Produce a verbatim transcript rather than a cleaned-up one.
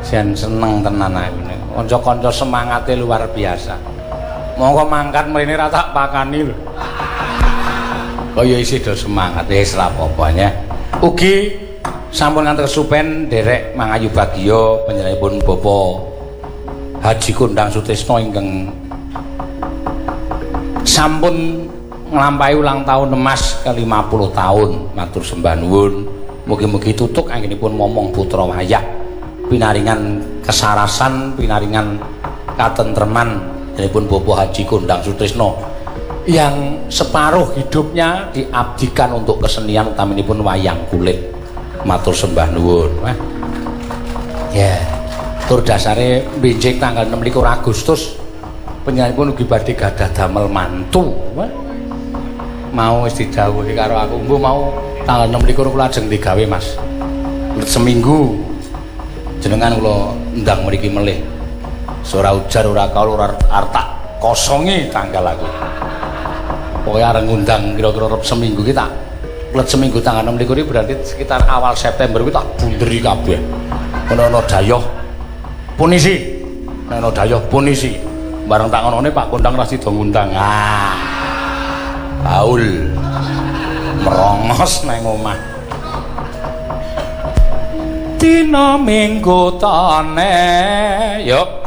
jan seneng tenan aku nek kanca-kanca semangate luar biasa. Monggo mangkat mrene ra tak pakani lho. Kaya isih do semangat wis ra apa-apa ya. Ugi sampun ngantos kesupen derek Mang Ayu Bagio panjenenganipun Bapak Haji Kondang Sutrisno ingkang sampun nglampahi ulang tahun emas ke lima puluh tahun. Matur sembah nuwun. Mugi-mugi tutuk anggenipun momong putra wayah pinaringan kesarasan, pinaringan katentreman jenipun Bapak Haji Kondang Sutrisno yang separuh hidupnya diabdikan untuk kesenian utaminipun wayang kulit. Matur sembah nuwun. Wah. Ya, tur dasare benjing tanggal enam likur Agustus penyanipun ugi badhe gadah damel mantu. Wah. Mau wis didhawuhi karo aku, mbuh mau tanggal enam likur kula ajeng digawe, Mas. Seminggu jenengan kula ndang mriki melih. Ora ujar ora kaul ora artak kosonge tanggal aku. Pokoke areng ngundang kira-kira rep seminggu ki tak let seminggu tanggal enam likur berarti sekitar awal September kuwi tak bunderi kabeh. Ana-ana dayoh punisi. Ana dayoh punisi. Bareng tak ngonone Pak Kondang ra sida ngundang. Ah. Paul. Merongos nang omah. Dina minggu tane. Yuk.